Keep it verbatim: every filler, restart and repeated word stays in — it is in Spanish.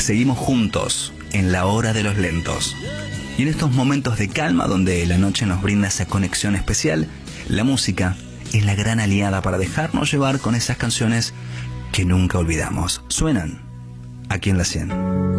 seguimos juntos en la hora de los lentos. Y en estos momentos de calma donde la noche nos brinda esa conexión especial, la música es la gran aliada para dejarnos llevar con esas canciones que nunca olvidamos. Suenan aquí en La cien.